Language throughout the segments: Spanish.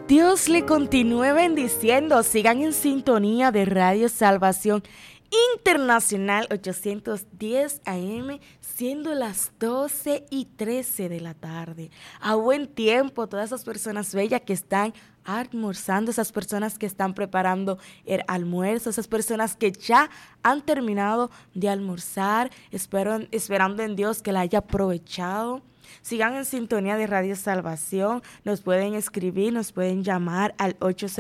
Dios le continúe bendiciendo. Sigan en sintonía de Radio Salvación Internacional 810 AM, siendo las 12:13 de la tarde. A buen tiempo, todas esas personas bellas que están almorzando, esas personas que están preparando el almuerzo, esas personas que ya han terminado de almorzar, esperando en Dios que la haya aprovechado. Sigan en sintonía de Radio Salvación, nos pueden escribir, nos pueden llamar al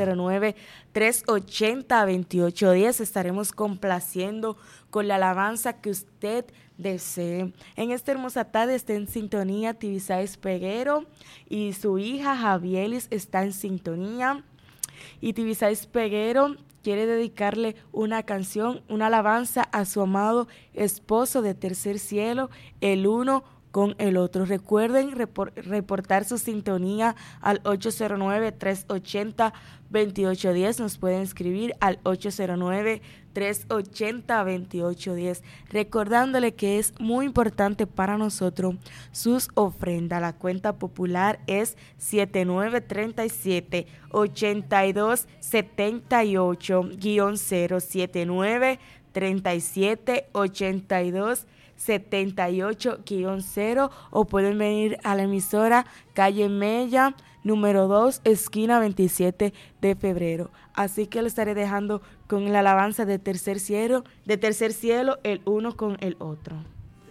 809-380-2810. Estaremos complaciendo con la alabanza que usted desee. En esta hermosa tarde está en sintonía Tibisáez Peguero y su hija Javielis está en sintonía. Y Tibisáez Peguero quiere dedicarle una canción, una alabanza a su amado esposo de tercer cielo, el uno con el otro. Recuerden reportar su sintonía al 809-380-2810. Nos pueden escribir al 809-380-2810. Recordándole que es muy importante para nosotros sus ofrendas. La cuenta popular es 7937-8278-0, 7937-8278-0, o pueden venir a la emisora calle Mella, número 2, esquina 27 de febrero. Así que lo estaré dejando con la alabanza de tercer cielo, el uno con el otro.